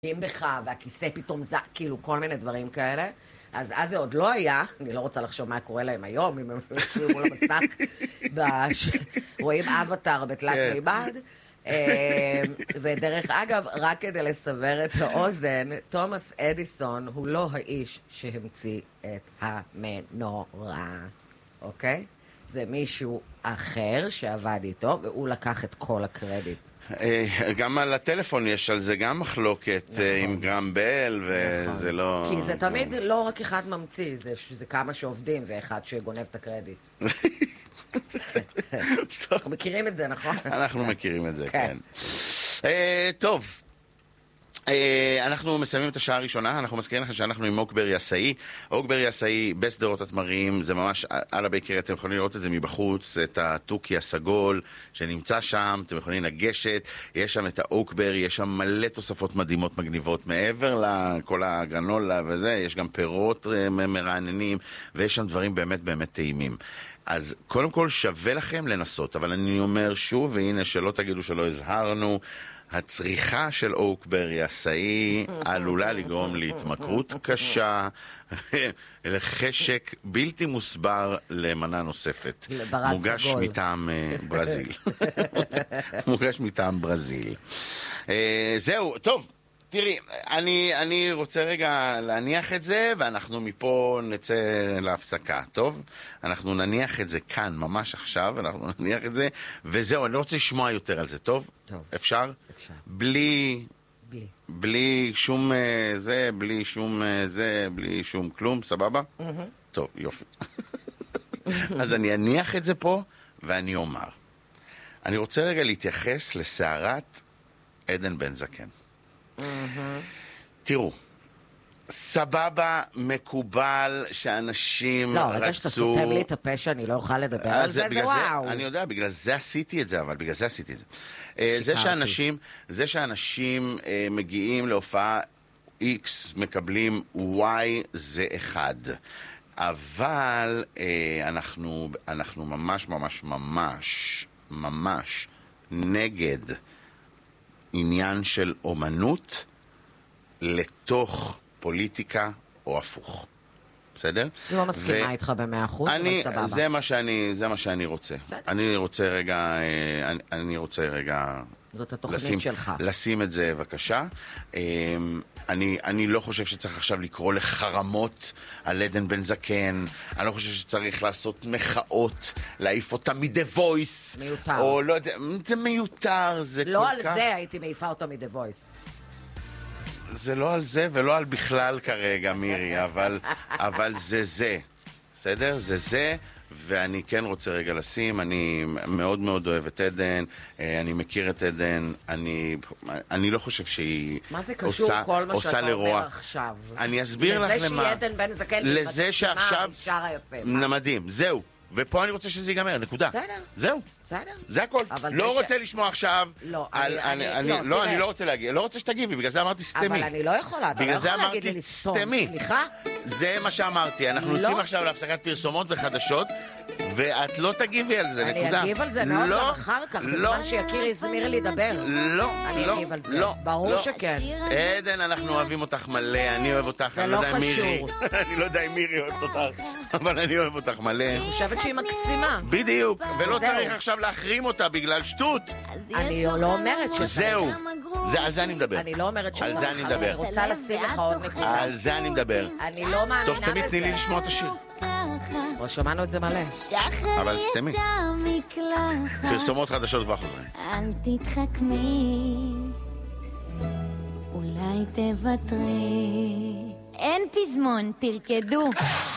בך, והכיסא פתאום זה, כאילו כל מיני דברים כאלה. אז זה עוד לא היה, אני לא רוצה לחשוב מה קורה להם היום, אם הם יושבים מול המסך, רואים אבטר בתלת מימד. ודרך אגב, רק כדי לסבר את האוזן, תומאס אדיסון הוא לא האיש שהמציא את המנורה, אוקיי? זה מישהו אחר שעבד איתו, והוא לקח את כל הקרדיט. גם על הטלפון יש על זה גם מחלוקת עם גרם בל, וזה לא... כי זה תמיד לא רק אחד ממציא, זה כמה שעובדים ואחד שגונב את הקרדיט. אנחנו מכירים את זה, נכון? אנחנו מכירים את זה, כן. טוב. אנחנו מסיימים את השעה הראשונה, אנחנו מזכירים לכם שאנחנו עם אוקבר יסאי. אוקבר יסאי בסדרות התמרים, זה ממש על הבייקרי, אתם יכולים לראות את זה מבחוץ, את התוכי הסגול שנמצא שם, אתם יכולים לגשת, יש שם את האוקבר, יש שם מלא תוספות מדהימות מגניבות מעבר לכל הגרנולה וזה, יש גם פירות מרעננים, ויש שם דברים באמת באמת טעימים. אז קודם כל שווה לכם לנסות, אבל אני אומר שוב, והנה שלא תגידו שלא הזהרנו, הצריכה של אוקבר יסאי עלולה לגרום להתמכרות קשה, לחשק בלתי מוסבר למנה נוספת. מוגש מטעם ברזיל. מוגש מטעם ברזיל. זהו, טוב. תראי, אני רוצה רגע להניח את זה, ואנחנו מפה נצא להפסקה, טוב? אנחנו נניח את זה כאן, ממש עכשיו, אנחנו נניח את זה, וזהו, אני לא רוצה לשמוע יותר על זה, טוב? טוב. אפשר? אפשר. בלי שום זה, בלי שום זה, בלי שום כלום, סבבה? טוב, יופי. אז אני אניח את זה פה, ואני אומר. אני רוצה רגע להתייחס לסערת עדן בן זקן. תראו, סבבה, מקובל שאנשים רצו... לא, רגע שאתה סותם לי את הפה שאני לא אוכל לדבר על זה, זה וואו. אני יודע, בגלל זה עשיתי את זה, אבל בגלל זה עשיתי את זה. זה שאנשים מגיעים להופעה X, מקבלים Y, זה אחד. אבל אנחנו ממש ממש ממש ממש נגד עניין של אומנות לתוך פוליטיקה או הפוך. בסדר? לא מסכימה איתך ב100%, אבל סבבה. זה מה שאני רוצה. אני רוצה רגע זאת התוכנית שלך. לשים את זה בבקשה. אני לא חושב שצריך עכשיו לקרוא לחרמות על עדן בן זקן. אני לא חושב שצריך לעשות מחאות, להעיף אותה מ-The Voice. מיותר. או לא יודע, זה מיותר, זה לא כל על כך... זה הייתי מעיפה אותה מ-The Voice. זה לא על זה ולא על בכלל כרגע, מירי, אבל זה. בסדר? זה. ואני כן רוצה רגע לשים, אני מאוד מאוד אוהב את עדן, אני מכיר את עדן, אני לא חושב שהיא מה זה קשור כל מה שאתה אומר עכשיו? אני אסביר לך למה. לזה שהיא עדן בן זקן, לזה שעכשיו... שר היפה. מדהים, זהו. ופה אני רוצה שזה ייגמר, נקודה. זהו. זה הכל. לא רוצה לשמוע עכשיו... אני לא רוצה להגיד, לא רוצה שתגיבי, בגלל זה אמרתי סתמי. אבל אני לא יכולה, אתה לא יכול להגיד לי לסתום. סליחה? זה מה שאמרתי, אנחנו יוצאים עכשיו להפסקת פרסומות וחדשות, ואת לא תגיבי על זה, נקודה. אני אגיב על זה מאוד גם אחר כך, בזמן שיקיר יזמיר לי לדבר. אני אגיב על זה. ברור שכן. עדן, אנחנו אוהבים אותך מלא, אני אוהב אותך, זה לא קשור. אני לא יודע אם מירי אוהבת אותך, אבל אני אוהב אותך מלא. אני חושבת שהיא מקסימה. בדיוק, ולא צריך עכשיו להחרים אותה בגלל שטות. אני לא אומרת שזה. זהו, על זה אני מדבר. אני לא אומרת שזה. על זה אני מדבר. אני רוצה לשים לך עוד נקודה. על זה אני מדבר. אני לא מאמינה בזה. טוב, תמיד תני לי לשמוע את השיר. או שמענו את זה מלא. אבל סתמי. פרסומות חדשות כבר חוזרים. אל תתחכמי, אולי תוותרי. אין פזמון, תרקדו.